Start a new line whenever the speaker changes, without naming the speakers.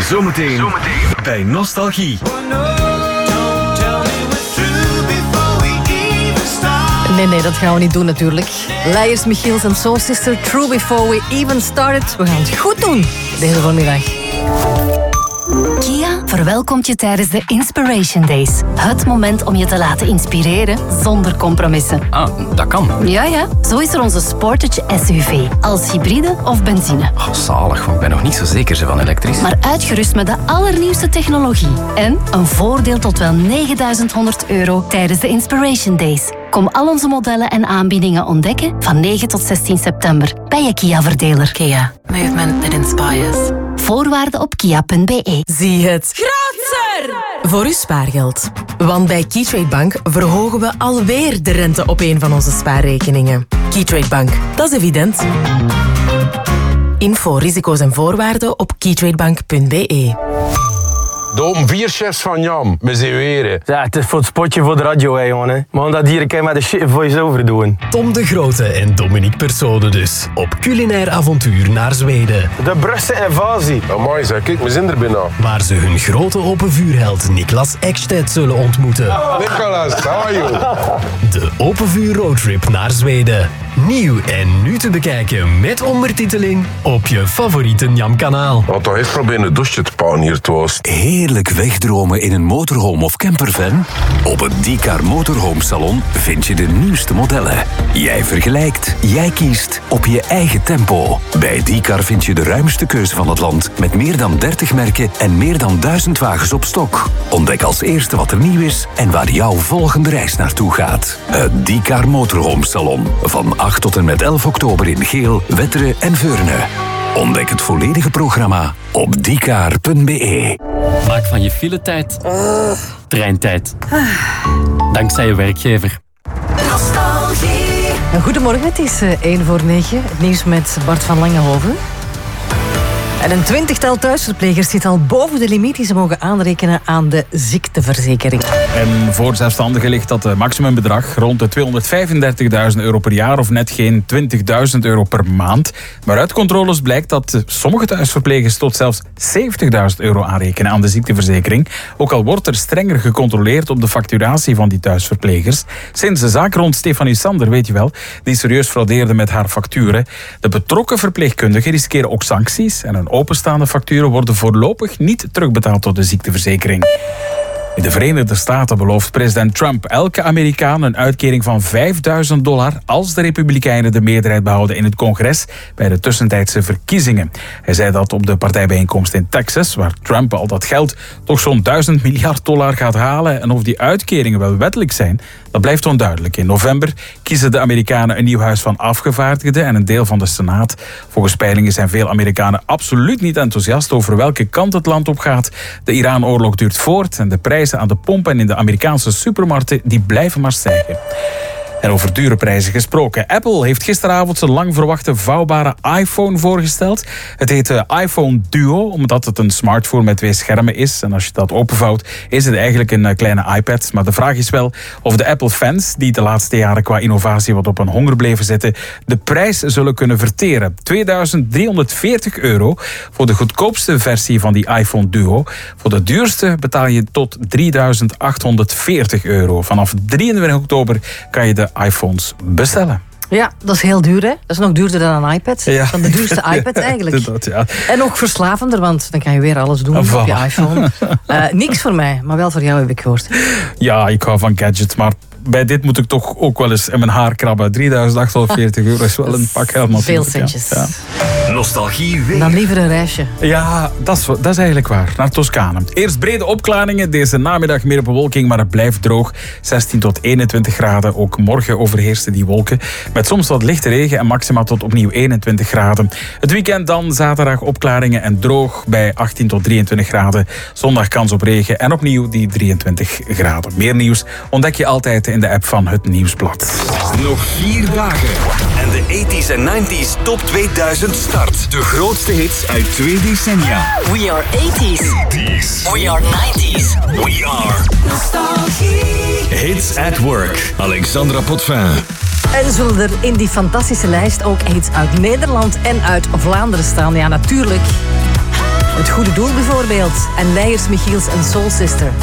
Zometeen bij Nostalgie.
Nee, dat gaan we niet doen natuurlijk. Leijers, Michiels en Soul Sister, True Before We Even Started. We gaan het goed doen deze vanmiddag.
Kia verwelkomt je tijdens de Inspiration Days. Het moment om je te laten inspireren zonder compromissen.
Ah, dat kan.
Ja. Zo is er onze Sportage SUV. Als hybride of benzine.
Oh, zalig, want ik ben nog niet zo zeker van elektrisch.
Maar uitgerust met de allernieuwste technologie. En een voordeel tot wel €9.100 tijdens de Inspiration Days. Kom al onze modellen en aanbiedingen ontdekken van 9 tot 16 september bij je Kia-verdeler.
Kia. Movement that inspires.
Voorwaarden op kia.be.
Zie het
Grootser!
voor uw spaargeld. Want bij Keytrade Bank verhogen we alweer de rente op een van onze spaarrekeningen. Keytrade Bank, dat is evident. Info, risico's en voorwaarden op keytradebank.be.
De 4 chefs van Jam, met z'n weren.
Ja, het is voor het spotje voor de radio, hè, jongen. Maar dat hier kan met de shit voice-over doen.
Tom de Grote en Dominique Persode dus. Op culinair avontuur naar Zweden.
De Brusse invasie.
Amai, zeg, kijk, we zijn er bijna.
Waar ze hun grote open vuurheld Niklas Ekstedt zullen ontmoeten.
Nicolas, how are you?
De open vuur roadtrip naar Zweden. Nieuw en nu te bekijken met ondertiteling op je favoriete Njam-kanaal.
Wat toch echt proberen een douche te pakken hier thuis.
Heerlijk wegdromen in een motorhome of campervan? Op het Dikar Motorhome Salon vind je de nieuwste modellen. Jij vergelijkt, jij kiest op je eigen tempo. Bij Dikar vind je de ruimste keuze van het land met meer dan 30 merken en meer dan 1000 wagens op stok. Ontdek als eerste wat er nieuw is en waar jouw volgende reis naartoe gaat. Het Dikar Motorhome Salon. Van 8 tot en met 11 oktober in Geel, Wetteren en Veurne. Ontdek het volledige programma op dikar.be.
Maak van je filetijd treintijd. Dankzij je werkgever.
Goedemorgen, het is 8:45. Het nieuws met Bart van Langenhoven. En een 20-tal thuisverplegers zit al boven de limiet die ze mogen aanrekenen aan de ziekteverzekering.
En voor zelfstandigen ligt dat maximumbedrag rond de €235.000 per jaar of net geen €20.000 per maand. Maar uit controles blijkt dat sommige thuisverplegers tot zelfs €70.000 aanrekenen aan de ziekteverzekering. Ook al wordt er strenger gecontroleerd op de facturatie van die thuisverplegers. Sinds de zaak rond Stefanie Sander, weet je wel, die serieus fraudeerde met haar facturen. De betrokken verpleegkundigen riskeren ook sancties en een openstaande facturen worden voorlopig niet terugbetaald door de ziekteverzekering. In de Verenigde Staten belooft president Trump elke Amerikaan een uitkering van $5.000 als de Republikeinen de meerderheid behouden in het congres bij de tussentijdse verkiezingen. Hij zei dat op de partijbijeenkomst in Texas, waar Trump al dat geld toch zo'n $1.000 miljard gaat halen. En of die uitkeringen wel wettelijk zijn, dat blijft onduidelijk. In november kiezen de Amerikanen een nieuw huis van afgevaardigden en een deel van de Senaat. Volgens peilingen zijn veel Amerikanen absoluut niet enthousiast over welke kant het land op gaat. De Iran-oorlog duurt voort en de prijzen aan de pomp en in de Amerikaanse supermarkten die blijven maar stijgen. En over dure prijzen gesproken. Apple heeft gisteravond zijn lang verwachte vouwbare iPhone voorgesteld. Het heet iPhone Duo, omdat het een smartphone met 2 schermen is. En als je dat openvouwt, is het eigenlijk een kleine iPad. Maar de vraag is wel of de Apple-fans, die de laatste jaren qua innovatie wat op een honger bleven zitten, de prijs zullen kunnen verteren. €2.340 voor de goedkoopste versie van die iPhone Duo. Voor de duurste betaal je tot €3.840. Vanaf 23 oktober kan je de iPhones bestellen.
Ja, dat is heel duur, hè? Dat is nog duurder dan een iPad.
Ja.
Dan de duurste iPad eigenlijk.
Dat, ja.
En nog verslavender, want dan kan je weer alles doen op je iPhone. Niks voor mij, maar wel voor jou, heb ik gehoord.
Ja, ik hou van gadgets, maar bij dit moet ik toch ook wel eens in mijn haar krabben. €3.840 is wel een pak geld natuurlijk.
Veel centjes.
Ja.
Nostalgie weer.
Dan liever een reisje.
Ja, dat is eigenlijk waar. Naar Toscane. Eerst brede opklaringen. Deze namiddag meer bewolking, maar het blijft droog. 16 tot 21 graden. Ook morgen overheersen die wolken. Met soms wat lichte regen en maxima tot opnieuw 21 graden. Het weekend dan zaterdag opklaringen en droog bij 18 tot 23 graden. Zondag kans op regen en opnieuw die 23 graden. Meer nieuws ontdek je altijd in de app van Het Nieuwsblad.
Nog 4 dagen. En de 80s en 90s top 2000 start. De grootste hits uit 2 decennia.
We are 80s. We are 90s.
We are
Nostalgie.
Hits at Work. Alexandra Potvin.
En zullen er in die fantastische lijst ook hits uit Nederland en uit Vlaanderen staan? Ja, natuurlijk. Het goede doel bijvoorbeeld. En Leijers, Michiels en Soul Sister.